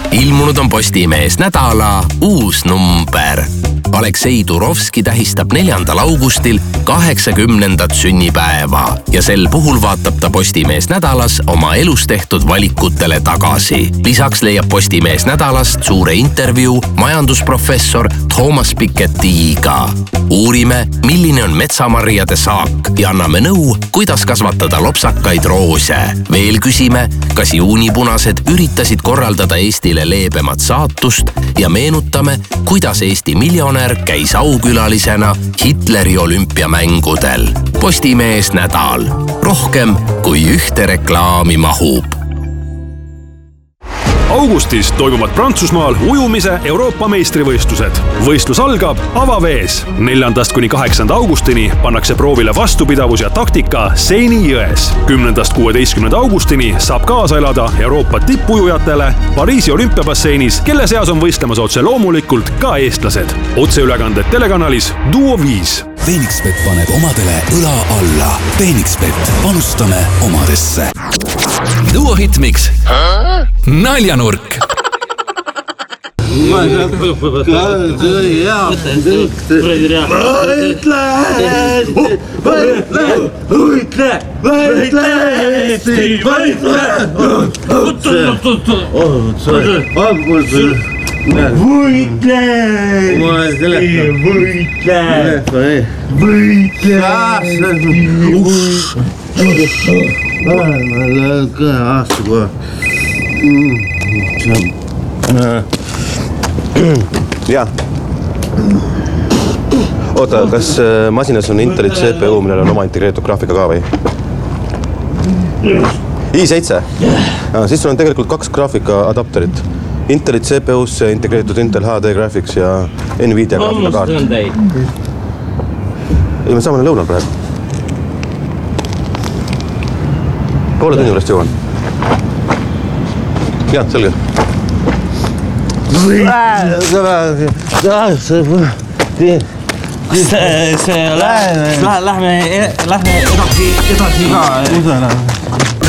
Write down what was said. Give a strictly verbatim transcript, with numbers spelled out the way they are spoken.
Ilmunud on Postimees nädala uus number. Aleksei Turovski tähistab neljandal augustil kaheksakümnendat sünnipäeva ja sel puhul vaatab ta Postimees nädalas oma elus tehtud valikutele tagasi. Lisaks leiab Postimees nädalast suure intervjuu majandusprofessor Thomas Piketty'iga. Uurime, milline on metsamarjade saak ja anname nõu, kuidas kasvatada lopsakaid roose. Veel küsime, kas juunipunased üritasid korraldada Eestile leebemat saatust ja meenutame, kuidas Eesti miljonär käis aukülalisena Hitleri olümpiamängudel. Postimees nädal. Rohkem kui ühte reklaami mahub. Augustis toimuvad Prantsusmaal ujumise Euroopa meistrivõistlused. Võistlus algab avavees. Neljandast kuni kaheksanda augustini pannakse proovile vastupidavus ja taktika Seini jões. Kümnendast kuueteistkümnenda augustini saab kaasa elada Euroopa tippujujatele Pariisi olümpiabasseinis, kelle seas on võistlemas otse loomulikult ka eestlased. Otseülekanded telekanalis Duo viis. Phoenixbet paneb omadele õla alla. Phoenixbet, panustame omadesse. Duo Hitmix. Naljanurk. Võitle! Võitle! Võitle! Võitle! Aasta kohe. Jah. Oota, kas masinas on Inteli C P U, millel on oma integreeritud graafika ka või? i seitse? Siis sul on tegelikult kaks graafika adapterit. Inteli C P U-sse integreeritud Intel H D Graphics ja Nvidia graafika kaart. Ei, me saame lõunal praegu. Poole tunni juurest jõuan. Jah, selge. See lähme edasi ka.